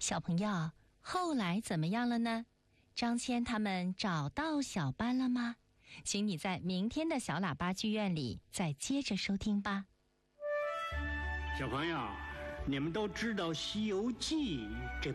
小朋友，后来怎么样了呢？张骞他们找到小班了吗？请你在明天的小喇叭剧院里再接着收听吧。 小朋友，你们都知道《西游记》这